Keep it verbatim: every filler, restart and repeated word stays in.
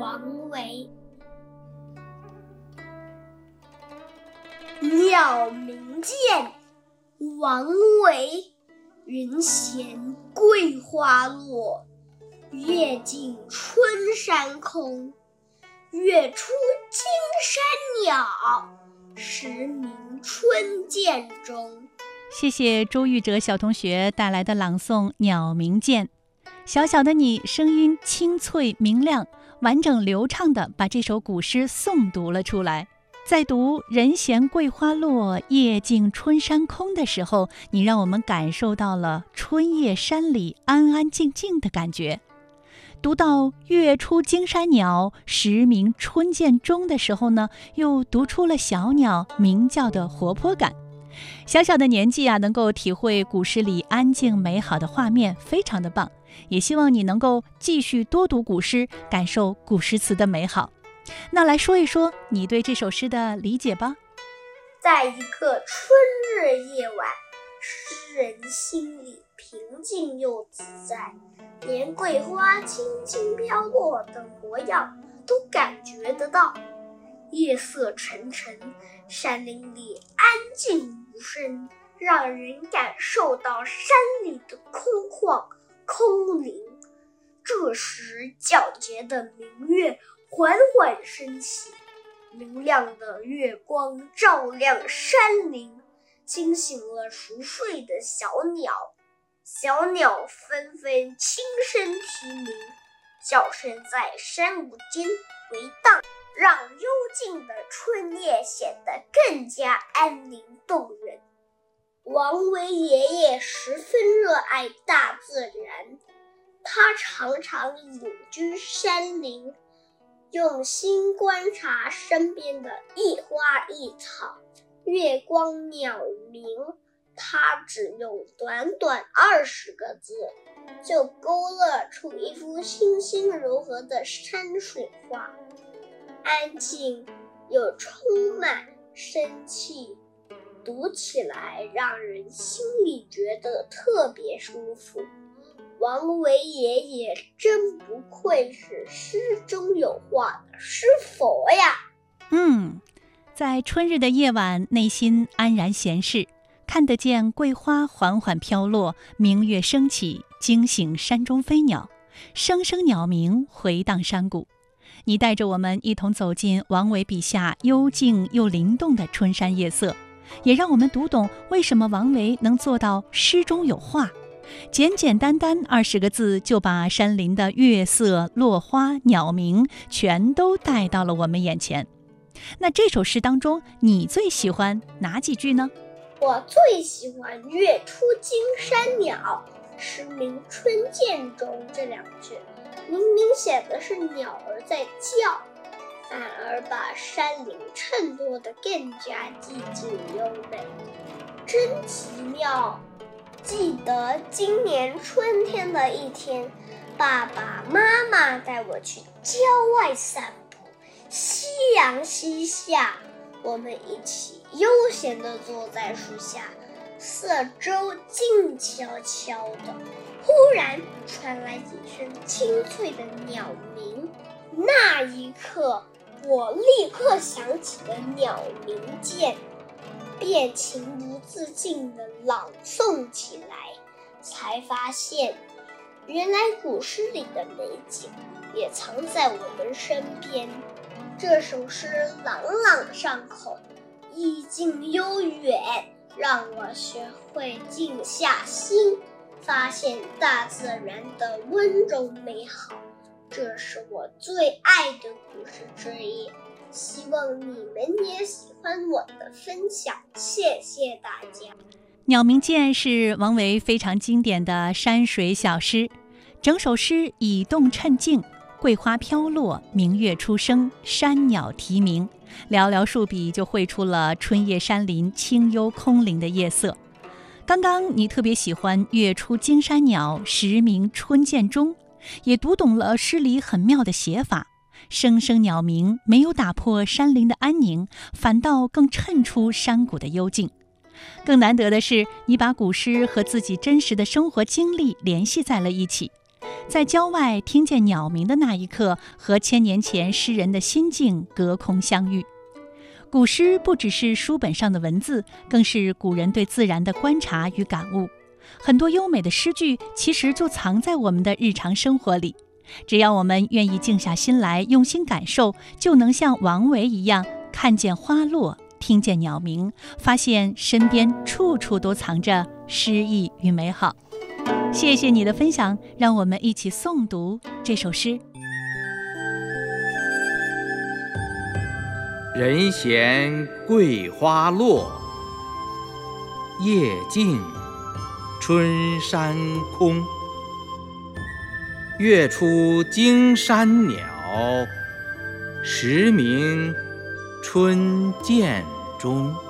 王维。鸟鸣涧，王维。云闲桂花落，月尽春山空。月出惊山鸟，时鸣春涧中。 谢谢周玉哲小同学带来的朗诵《鸟鸣涧》。小小的你声音清脆明亮，完整流畅地把这首古诗诵读了出来。在读人闲桂花落，夜静春山空的时候，你让我们感受到了春夜山里安安静静的感觉。读到月出惊山鸟，时鸣春涧中的时候呢，又读出了小鸟鸣叫的活泼感。小小的年纪啊，能够体会古诗里安静美好的画面，非常的棒。也希望你能够继续多读古诗，感受古诗词的美好。那来说一说你对这首诗的理解吧。 在一个春日夜晚，诗人心里平静又自在，连桂花轻轻飘落的模样都感觉得到。夜色沉沉，山林里安静无声，让人感受到山里的空旷空灵。这时皎洁的明月缓缓升起，明亮的月光照亮山林，惊醒了熟睡的小鸟。小鸟纷纷轻声啼鸣，叫声在山谷间回荡，让幽静的春夜显得更加安宁动人。王维爷爷十分热爱大自然，他常常隐居山林，用心观察身边的一花一草，月光鸟鸣，他只用短短二十个字，就勾勒出一幅清新柔和的山水画，安静又充满生气，读起来让人心里觉得特别舒服。王维爷爷真不愧是诗中有画的诗佛呀！ 嗯，在春日的夜晚，内心安然闲适，看得见桂花缓缓飘落，明月升起，惊醒山中飞鸟，声声鸟鸣回荡山谷。你带着我们一同走进王维笔下幽静又灵动的春山夜色，也让我们读懂为什么王维能做到诗中有画。简简单单二十个字，就把山林的月色、落花、鸟鸣全都带到了我们眼前。那这首诗当中，你最喜欢哪几句呢？ 我最喜欢“月出惊山鸟，时鸣春涧中”这两句，明明写的是鸟儿在叫，反而把山林衬托得更加寂静优美，真奇妙。记得今年春天的一天，爸爸妈妈带我去郊外散步，夕阳西下，我们一起悠闲地坐在树下，四周静悄悄的，忽然传来几声清脆的鸟鸣。那一刻，我立刻想起了《鸟鸣涧》，便情不自禁地朗诵起来，才发现原来古诗里的美景也藏在我们身边。这首诗朗朗上口，意境悠远，让我学会静下心，发现大自然的温柔美好。这是我最爱的古诗之一，希望你们也喜欢我的分享，谢谢大家。《 鸟鸣涧》是王维非常经典的山水小诗，整首诗以动衬静，桂花飘落，明月初升，山鸟啼鸣，寥寥数笔就绘出了春夜山林清幽空灵的夜色。刚刚你特别喜欢“月出惊山鸟，时鸣春涧中”，也读懂了诗里很妙的写法。声声鸟鸣没有打破山林的安宁，反倒更衬出山谷的幽静。更难得的是，你把古诗和自己真实的生活经历联系在了一起。 在郊外听见鸟鸣的那一刻，和千年前诗人的心境隔空相遇。古诗不只是书本上的文字，更是古人对自然的观察与感悟。很多优美的诗句其实就藏在我们的日常生活里，只要我们愿意静下心来，用心感受，就能像王维一样，看见花落，听见鸟鸣，发现身边处处都藏着诗意与美好。谢谢你的分享，让我们一起诵读这首诗。 人闲桂花落，夜静春山空。月出惊山鸟，时鸣春涧中。